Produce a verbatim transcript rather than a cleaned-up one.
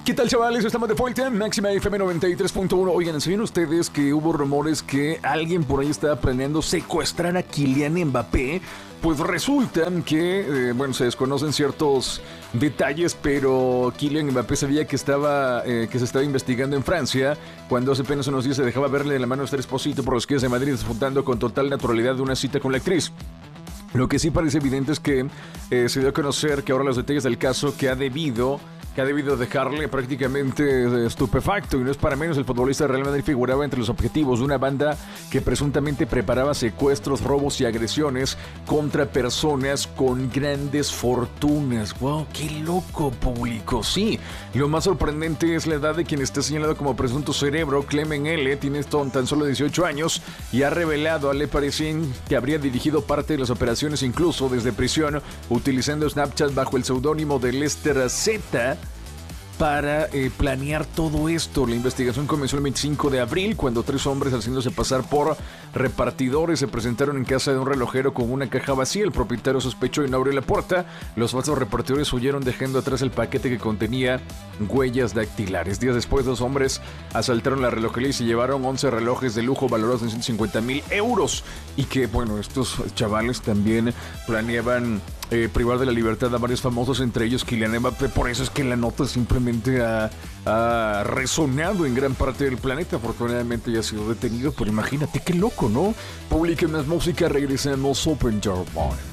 ¿Qué tal, chavales? Estamos de vuelta en Máxima F M noventa y tres punto uno. Oigan, ¿saben ustedes que hubo rumores que alguien por ahí estaba planeando secuestrar a Kylian Mbappé? Pues resulta que, eh, bueno, se desconocen ciertos detalles, pero Kylian Mbappé sabía que estaba eh, que se estaba investigando en Francia cuando hace apenas unos días se dejaba verle de la mano a este esposito por los que de Madrid, disfrutando con total naturalidad de una cita con la actriz. Lo que sí parece evidente es que eh, se dio a conocer que ahora los detalles del caso que ha debido... que ha debido dejarle prácticamente estupefacto, y no es para menos. El futbolista de Real Madrid figuraba entre los objetivos de una banda que presuntamente preparaba secuestros, robos y agresiones contra personas con grandes fortunas. ¡Wow! ¡Qué loco, público! Sí, lo más sorprendente es la edad de quien está señalado como presunto cerebro. Clemen L. tiene tan solo dieciocho años y ha revelado a Le Parisien que habría dirigido parte de las operaciones, incluso desde prisión, utilizando Snapchat bajo el seudónimo de Lester Z, para eh, planear todo esto. La investigación comenzó el veinticinco de abril, cuando tres hombres, haciéndose pasar por repartidores, se presentaron en casa de un relojero con una caja vacía. El propietario sospechó y no abrió la puerta. Los falsos repartidores huyeron, dejando atrás el paquete que contenía huellas dactilares. Días después, dos hombres asaltaron la relojería y se llevaron once relojes de lujo valorados en ciento cincuenta mil euros. Y que, bueno, estos chavales también planeaban Eh, privar de la libertad a varios famosos, entre ellos Kylian Mbappé. Por eso es que la nota simplemente ha, ha resonado en gran parte del planeta. Afortunadamente ya ha sido detenido, pero imagínate qué loco, ¿no? Publiquen más música, regresemos. Open Your Mind.